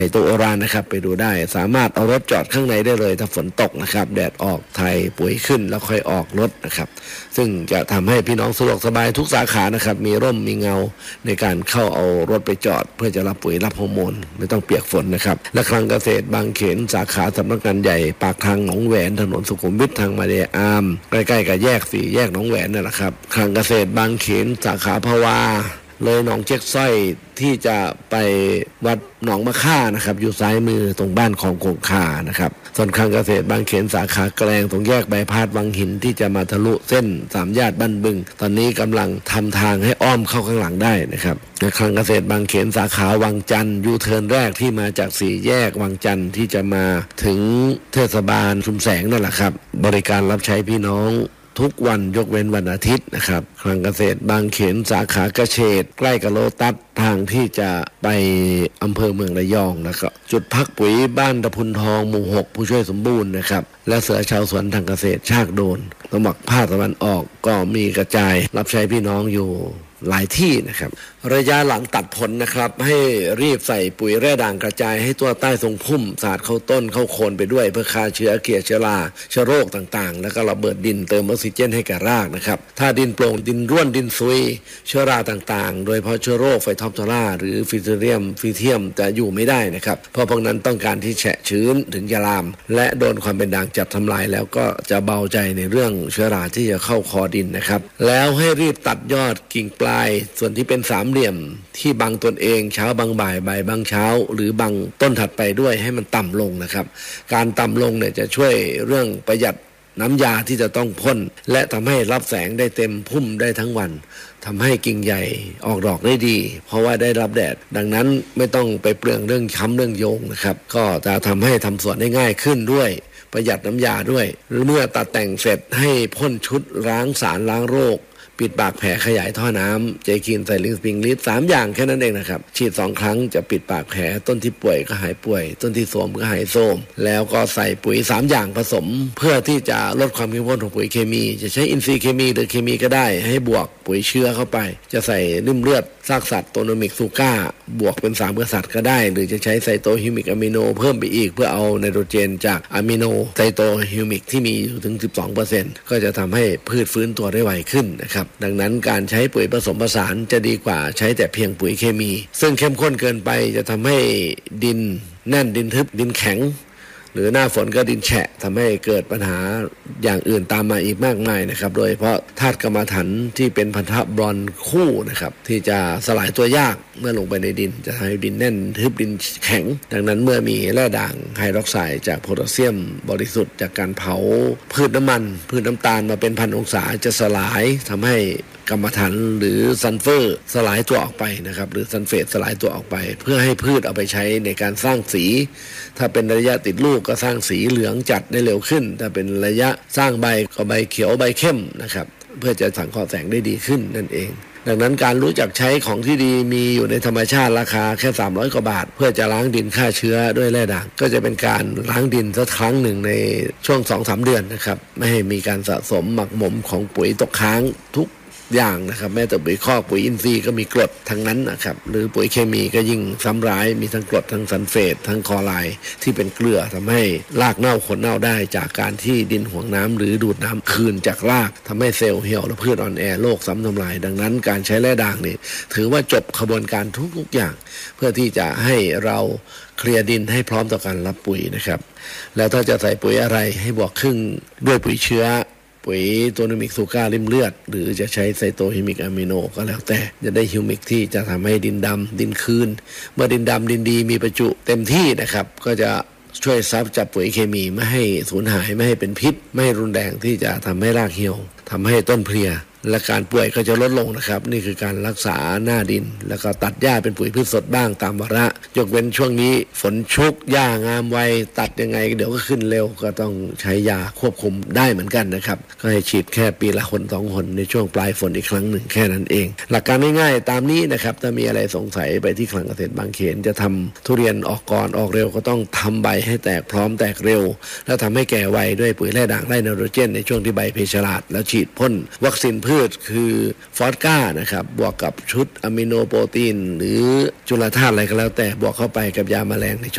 ตัวโอรานนะครับไปดูได้สามารถเอารถจอดข้างในได้เลยถ้าฝนตกนะครับแดดออกไทยปุ๋ยขึ้นแล้วค่อยออกรถนะครับซึ่งจะทำให้พี่น้องสะดวกสบายทุกสาขานะครับมีร่มมีเงาในการเข้าเอารถไปจอดเพื่อจะรับปุ๋ยรับฮอร์โมนไม่ต้องเปียกฝนนะครับและคลังเกษตรบางเขนสาขาสำนักงานใหญ่ปากทางหนองแหวนถนนสุขุมวิททางมาเดอามใกล้ๆกับแยก4แยกหนองแหวนนั่นแหละครับคลังเกษตรบางเขนสาขาภาวาเลยหนองเจ๊กสร้อยที่จะไปวัดหนองมะค่านะครับอยู่ซ้ายมือตรงบ้านของคงคานะครับส่วนคลังเกษตรบางเขนสาขาแกลงตรงแยกใบพัดวังหินที่จะมาทะลุเส้น3ย่านบ้านบึงตอนนี้กำลังทำทางให้อ้อมเข้าข้างหลังได้นะครับคลังเกษตรบางเขนสาขาวังจันทร์ยูเทิร์นแรกที่มาจาก4แยกวังจันทร์ที่จะมาถึงเทศบาลชุมแสงนั่นแหละครับบริการรับใช้พี่น้องทุกวันยกเว้นวันอาทิตย์นะครับคลังเกษตรบางเขนสาขาเกษตรใกล้กับโลตัสทางที่จะไปอำเภอเมืองระยองนะครับจุดพักปุ๋ยบ้านตะพุนทองหมู่6ผู้ช่วยสมบูรณ์นะครับและเสือชาวสวนทางเกษตรชากโดนตะหมักภาคตะวันออกก็มีกระจายรับใช้พี่น้องอยู่หลายที่นะครับระยะหลังตัดผลนะครับให้รีบใส่ปุ๋ยแร่ด่างกระจายให้ตัวใต้ทรงพุ่มสาดเข้าต้นเข้าโคนไปด้วยเพื่อฆ่าเชื้อเกลียเชื้อราเชื้อโรคต่างๆแล้วก็ระเบิดดินเติมออกซิเจนให้แก่รากนะครับถ้าดินโปร่งดินร่วนดินซุยเชื้อราต่างๆโดยเฉพาะเชื้อโรคไฟท็อปทอราหรือฟิเทียมจะอยู่ไม่ได้นะครับเพราะพวกนั้นต้องการที่แฉะชื้นถึงจะลามและโดนความเป็นด่างจับทำลายแล้วก็จะเบาใจในเรื่องเชื้อราที่จะเข้าคอดินนะครับแล้วให้รีบตัดยอดกิ่งปลายส่วนที่เป็นสามเหลี่ยมที่บังตนเองเช้าบังบ่ายบ่ายบังเช้าหรือบังต้นถัดไปด้วยให้มันต่ำลงนะครับการต่ำลงเนี่ยจะช่วยเรื่องประหยัดน้ำยาที่จะต้องพ่นและทำให้รับแสงได้เต็มพุ่มได้ทั้งวันทำให้กิ่งใหญ่ออกดอกได้ดีเพราะว่าได้รับแดดดังนั้นไม่ต้องไปเปลืองเรื่องค้ำเรื่องโยงนะครับก็จะทำให้ทำสวนได้ง่ายขึ้นด้วยประหยัดน้ำยาด้วยเมื่อตัดแต่งเสร็จให้พ่นชุดล้างสารล้างโรคปิดปากแผลขยายท่อน้ำเจคินไซลิงสปริงลิฟ3อย่างแค่นั้นเองนะครับฉีด2ครั้งจะปิดปากแผลต้นที่ป่วยก็หายป่วยต้นที่โทรมก็หายโทรมแล้วก็ใส่ปุ๋ย3อย่างผสมเพื่อที่จะลดความเข้มข้นของปุ๋ยเคมีจะใช้อินทรีย์เคมีหรือเคมีก็ได้ให้บวกปุ๋ยเชื้อเข้าไปจะใส่ริ่มเลือดซากสัตว์โตโนมิกซูก้าบวกเป็น3กษัตริย์ก็ได้หรือจะใช้ไซโตฮิวมิกอะมิโนเพิ่มไปอีกเพื่อเอาไนโตรเจนจากอะมิโนไซโตฮิวมิกที่มีอยู่ถึง 12% ก็จะทำให้พืชฟื้นตัวได้ไวขึ้นนะครับดังนั้นการใช้ปุ๋ยผสมผสานจะดีกว่าใช้แต่เพียงปุ๋ยเคมีซึ่งเข้มข้นเกินไปจะทำให้ดินแน่นดินทึบดินแข็งหรือหน้าฝนก็ดินแฉะทำให้เกิดปัญหาอย่างอื่นตามมาอีกมากมายนะครับโดยเฉพาะธาตุกรรมฐานที่เป็นพันธะบรอนคู่นะครับที่จะสลายตัวยากเมื่อลงไปในดินจะทำให้ดินแน่นทึบดินแข็งดังนั้นเมื่อมีแร่ด่างไฮดรอกไซด์จากโพแทสเซียมบริสุทธิ์จากการเผาพืชน้ำมันพืชน้ำตาลมาเป็นพันองศาจะสลายทำให้กรรมฐานหรือซัลเฟอร์สลายตัวออกไปนะครับหรือซัลเฟตสลายตัวออกไปเพื่อให้พืชเอาไปใช้ในการสร้างสีถ้าเป็นระยะติดลูกก็สร้างสีเหลืองจัดได้เร็วขึ้นถ้าเป็นระยะสร้างใบก็ใบเขียวใบเข้มนะครับเพื่อจะสังเคราะห์แสงได้ดีขึ้นนั่นเองดังนั้นการรู้จักใช้ของที่ดีมีอยู่ในธรรมชาติราคาแค่300 กว่าบาทเพื่อจะล้างดินฆ่าเชื้อด้วยแร่ด่างก็จะเป็นการล้างดินสักครั้งหนึ่งในช่วง 2-3 เดือนนะครับไม่ให้มีการสะสมหมักหมมของปุ๋ยตกค้างทุกอย่างนะครับแม้แต่ปุ๋ยคอกปุ๋ยอินทรีย์ก็มีกรดทั้งนั้นนะครับหรือปุ๋ยเคมีก็ยิ่งซ้ำร้ายมีทั้งกรดทั้งซัลเฟตทั้งคลอไรด์ที่เป็นเกลือทำให้รากเน่าขนเน่าได้จากการที่ดินห่วงน้ำหรือดูดน้ำคืนจากรากทำให้เซลล์เหี่ยวและพืชอ่อนแอโรคซ้ำทำลายดังนั้นการใช้แร่ด่างนี่ถือว่าจบขบวนการทุกอย่างเพื่อที่จะให้เราเคลียร์ดินให้พร้อมต่อการรับปุ๋ยนะครับแล้วถ้าจะใส่ปุ๋ยอะไรให้บวกครึ่งด้วยปุ๋ยเชื้อปุ๋ยโตโนมิกซูก้าริมเลือดหรือจะใช้ไซโตฮิมิกอะมิโนก็แล้วแต่จะได้ฮิวมิกที่จะทำให้ดินดำดินคืนเมื่อดินดำดินดีมีประจุเต็มที่นะครับก็จะช่วยซับจับปุ๋ยเคมีไม่ให้สูญหายไม่ให้เป็นพิษไม่ให้รุนแรงที่จะทำให้รากเหี่ยวทำให้ต้นเพลียและการป่วยก็จะลดลงนะครับนี่คือการรักษาหน้าดินแล้วก็ตัดหญ้าเป็นปุ๋ยพืชสดบ้างตามวาระยกเว้นช่วงนี้ฝนชุกหญ้างามไวตัดยังไงเดี๋ยวก็ขึ้นเร็วก็ต้องใช้ยาควบคุมได้เหมือนกันนะครับก็ให้ฉีดแค่ปีละหน2 หนในช่วงปลายฝนอีกครั้งหนึ่งแค่นั้นเองหลักการง่ายๆตามนี้นะครับถ้ามีอะไรสงสัยไปที่คลังเกษตรบางเขนจะทำทุเรียนออกก่อนออกเร็วก็ต้องทำใบให้แตกพร้อมแตกเร็วแล้วทำให้แก่ไวด้วยปุ๋ยแร่ด่างไร่ไนโตรเจนในช่วงที่ใบเพชรลาดแล้วฉีดพ่นวัคซีนพืชคือฟอสก้านะครับบวกกับชุดอะมิโนโปรตีนหรือจุลธาตุอะไรก็แล้วแต่บวกเข้าไปกับยาแมลงใน